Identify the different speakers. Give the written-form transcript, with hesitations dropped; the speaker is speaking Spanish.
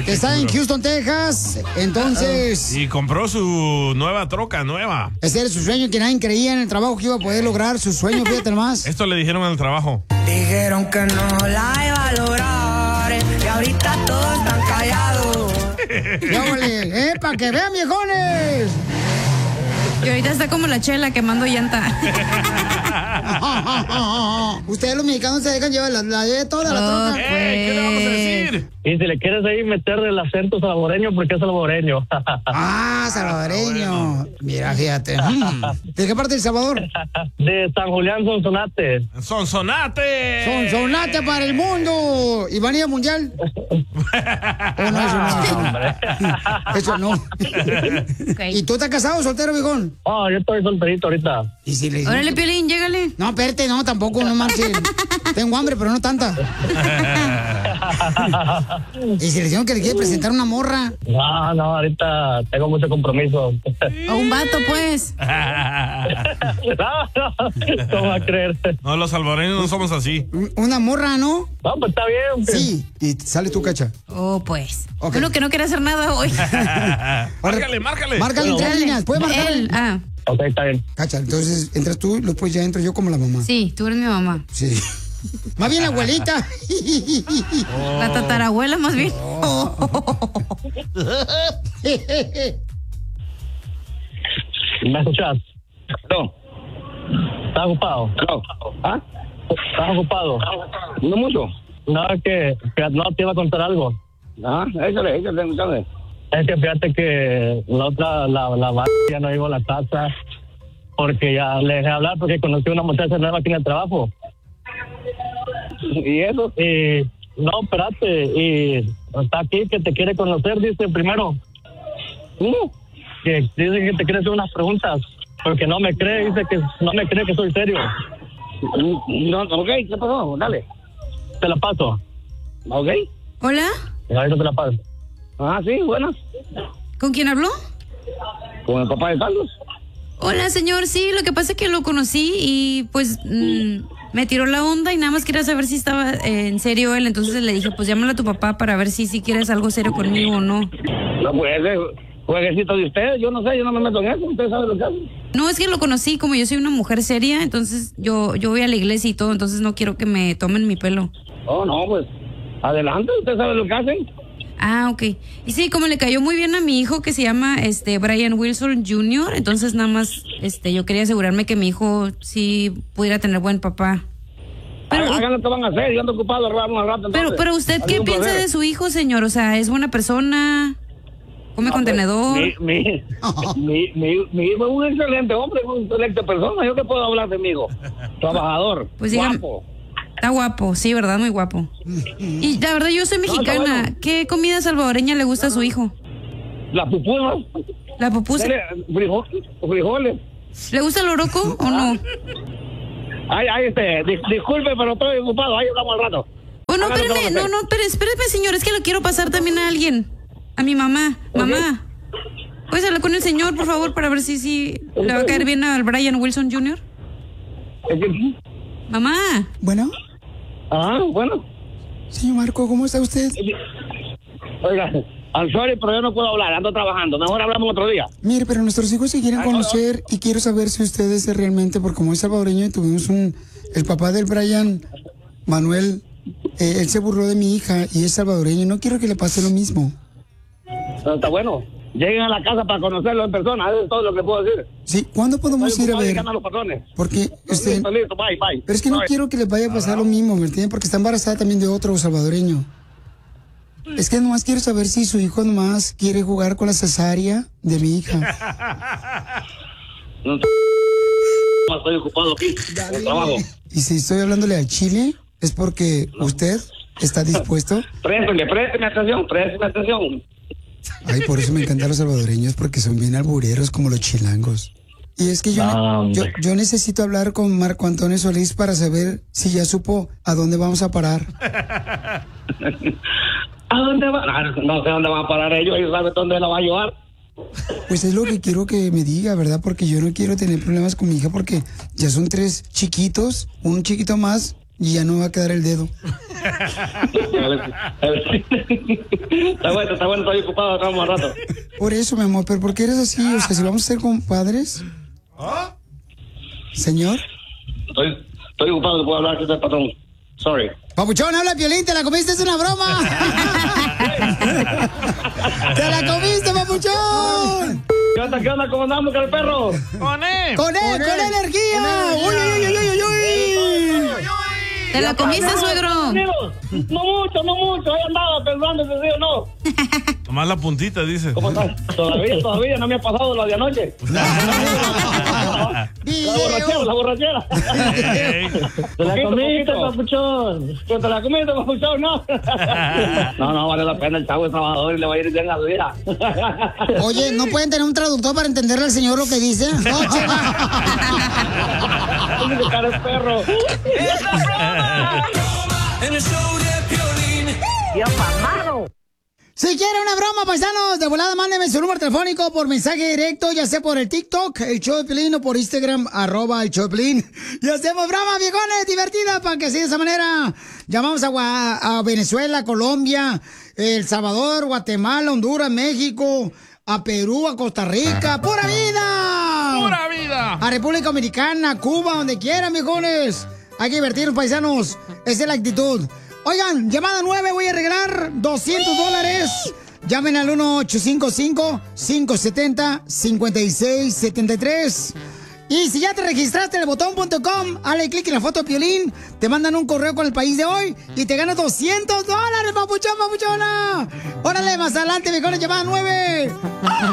Speaker 1: que está en Houston, Texas. Entonces...
Speaker 2: Y compró su nueva troca, nueva.
Speaker 1: Ese era su sueño, que nadie creía en el trabajo que iba a poder lograr su sueño, fíjate nomás.
Speaker 2: Esto le dijeron al trabajo.
Speaker 3: Dijeron que no la iba a lograr y ahorita todos están callados.
Speaker 1: ¡Para que vean, viejones!
Speaker 4: Y ahorita está como la Chela quemando llanta.
Speaker 1: Ustedes los mexicanos se dejan llevar la toda la troca.
Speaker 2: ¿Qué le vamos a decir?
Speaker 5: Y si le quieres ahí meter el acento salvadoreño, porque es salvadoreño.
Speaker 1: Salvadoreño. Mira, fíjate. ¿De qué parte de El Salvador?
Speaker 5: De San Julián, Sonsonate.
Speaker 2: ¡Sonsonate!
Speaker 1: ¡Sonsonate para el mundo! ¿Y van a ir al mundial? Eso no.
Speaker 4: Okay.
Speaker 1: ¿Y tú estás casado o soltero, viejón?
Speaker 5: Yo estoy solterito ahorita.
Speaker 1: ¿Y si le...
Speaker 4: Órale, Piolín, llégale.
Speaker 1: No, espérate, no, tampoco, no marches. Tengo hambre, pero no tanta. ¿Y si le dijeron que le quiere presentar una morra?
Speaker 5: No, ahorita tengo mucho compromiso.
Speaker 4: O un vato, pues.
Speaker 5: ¿Cómo va a creer?
Speaker 2: No, los salvadoreños no somos así.
Speaker 1: Una morra, ¿no?
Speaker 5: No, pues está bien.
Speaker 1: Sí, y sale tu Cacha.
Speaker 4: Oh, pues.
Speaker 1: Okay.
Speaker 4: Uno que no quiere hacer nada hoy.
Speaker 2: Márcale.
Speaker 1: Márcale en 3 líneas, ¿puedes marcar?
Speaker 4: Él,
Speaker 5: Ok, está bien.
Speaker 1: Cacha, entonces entras tú y después ya entro yo como la mamá.
Speaker 4: Sí, tú eres mi mamá.
Speaker 1: Sí. Más bien la abuelita.
Speaker 4: La tatarabuela, más bien.
Speaker 5: ¿Me escuchas?
Speaker 6: No.
Speaker 5: ¿Estás ocupado?
Speaker 6: No. ¿Ah?
Speaker 5: ¿Estás ocupado?
Speaker 6: No mucho.
Speaker 5: No, es que no te iba a contar algo.
Speaker 6: Échale.
Speaker 5: Es que fíjate que la otra, la ya no llegó a la casa porque ya le dejé hablar porque conocí a una muchacha nueva aquí en el trabajo.
Speaker 6: ¿Y eso?
Speaker 5: Y no, espérate, y está aquí que te quiere conocer, dice primero. Que dice que te quiere hacer unas preguntas porque no me cree, dice que no me cree que soy serio.
Speaker 6: No, ok, ¿qué pasó? Dale.
Speaker 5: Te la paso.
Speaker 6: Ok.
Speaker 4: ¿Hola?
Speaker 5: Ahorita te la paso.
Speaker 6: Sí, buenas.
Speaker 4: ¿Con quién habló?
Speaker 6: Con el papá de Carlos.
Speaker 4: Hola, señor. Sí, lo que pasa es que lo conocí y pues me tiró la onda y nada más quería saber si estaba en serio él. Entonces le dije, pues llámale a tu papá para ver si quieres algo serio conmigo o no.
Speaker 6: No puede, jueguecito de ustedes. Yo no sé, yo no me meto en eso. Ustedes saben lo que hacen.
Speaker 4: No, es que lo conocí, como yo soy una mujer seria, entonces yo voy a la iglesia y todo, entonces no quiero que me tomen mi pelo.
Speaker 6: Oh, no, pues adelante, ustedes saben lo que hacen.
Speaker 4: Ok. Y sí, como le cayó muy bien a mi hijo que se llama Brian Wilson Jr., entonces nada más yo quería asegurarme que mi hijo sí pudiera tener buen papá.
Speaker 6: Pero hagan lo que van a hacer, yo ando ocupado, vamos al rato.
Speaker 4: Pero usted, ¿qué piensa de su hijo, señor? O sea, ¿es buena persona? ¿Come contenedor?
Speaker 6: Mi hijo es un excelente hombre, es una excelente persona. ¿Yo qué puedo hablar de mi hijo? Trabajador,
Speaker 4: pues
Speaker 6: guapo.
Speaker 4: Está guapo, sí, ¿verdad? Muy guapo. Y la verdad, yo soy mexicana. Bueno. ¿Qué comida salvadoreña le gusta a su hijo?
Speaker 6: La pupusa.
Speaker 4: ¿La pupusa?
Speaker 6: Frijoles.
Speaker 4: ¿Le gusta el oroco o no?
Speaker 6: Disculpe, pero estoy ocupado. Ahí hablamos al rato.
Speaker 4: Oh, no, espérame, señor. Es que lo quiero pasar también a alguien. A mi mamá. Okay. Mamá. ¿Puedes hablar con el señor, por favor, para ver si le va a caer bien al Brian Wilson Jr.? Mamá.
Speaker 1: ¿Bueno?
Speaker 6: Bueno.
Speaker 1: Señor Marco, ¿cómo está usted?
Speaker 6: Oiga, I'm sorry, pero yo no puedo hablar, ando trabajando. Mejor hablamos otro día.
Speaker 1: Mire, pero nuestros hijos se quieren conocer y quiero saber si ustedes realmente, porque como es salvadoreño y tuvimos el papá del Brian, Manuel, él se burló de mi hija y es salvadoreño. No quiero que le pase lo mismo.
Speaker 6: Está bueno. Lleguen a la casa para conocerlo en persona, eso es todo lo que puedo decir.
Speaker 1: Sí, ¿cuándo podemos ir a ver? Porque
Speaker 6: listo, bye.
Speaker 1: Pero es que no quiero que les vaya a pasar lo mismo, ¿me entienden? Porque está embarazada también de otro salvadoreño. Es que nomás quiero saber si su hijo nomás quiere jugar con la cesárea de mi hija.
Speaker 6: No, estoy ocupado aquí, en el trabajo.
Speaker 1: Y si estoy hablándole al Chile, es porque usted está dispuesto.
Speaker 6: Présteme atención.
Speaker 1: Ay, por eso me encantan los salvadoreños, porque son bien albureros como los chilangos. Y es que yo necesito hablar con Marco Antonio Solís para saber si ya supo a dónde vamos a parar.
Speaker 6: ¿A dónde va? No sé dónde van a parar ellos saben dónde la va a llevar.
Speaker 1: Pues es lo que quiero que me diga, ¿verdad? Porque yo no quiero tener problemas con mi hija porque ya son 3 chiquitos, un chiquito más y ya no va a quedar el dedo.
Speaker 6: Está bueno, estoy ocupado acá un rato.
Speaker 1: Por eso, mi amor, pero ¿por qué eres así? O sea, si vamos a ser compadres. Señor.
Speaker 6: Estoy ocupado, no puedo hablar, que está el patrón. Sorry.
Speaker 1: Papuchón, habla Piolín, te la comiste, es una broma. ¡Te la comiste, papuchón!
Speaker 6: ¿Qué onda? ¿Cómo andamos con el perro?
Speaker 2: ¡Con él!
Speaker 1: ¡Con energía! ¡Uy!
Speaker 4: ¿Te la comiste, suegro?
Speaker 6: No mucho. Ahí andaba pensando si sí o no.
Speaker 2: Nomás la puntita, dice.
Speaker 6: ¿Cómo estás? Todavía no me ha pasado lo de anoche. La borrachera. Te la comiste, papuchón. Te la comiste, papuchón, no. No, vale la pena. El chavo es trabajador y le va a ir bien a su vida.
Speaker 1: Oye, ¿no pueden tener un traductor para entenderle al señor lo que dice? No,
Speaker 6: ¡Qué cara es perro!
Speaker 3: En el show de Piolín.
Speaker 6: ¡Dios amado!
Speaker 1: Si quiere una broma, paisanos, de volada, mándeme su número telefónico por mensaje directo, ya sea por el TikTok, el show de Piolín, o por Instagram, @el show de Piolín. Y hacemos broma, viejones, divertida, para que así de esa manera llamamos a Venezuela, Colombia, El Salvador, Guatemala, Honduras, México, a Perú, a Costa Rica. ¡Pura vida!
Speaker 2: ¡Pura vida!
Speaker 1: A República Dominicana, Cuba, donde quieran, viejones. Hay que divertirnos, paisanos. Esa es la actitud. Oigan, llamada 9, voy a regalar $200. Llamen al 1-855-570-5673. Y si ya te registraste en el botón.com, dale clic en la foto de Piolín, te mandan un correo con el país de hoy y te ganas $200, papuchón, papuchona. Órale, más adelante, mejor llamada 9.